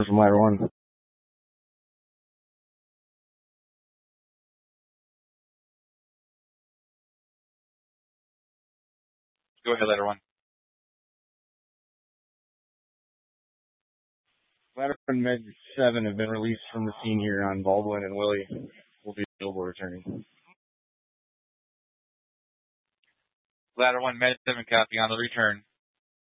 from ladder 1. Go ahead, ladder 1. Ladder 1 Med 7 have been released from the scene here on Baldwin, and Willie will be available returning. Ladder 1, Med 7, copy on the return.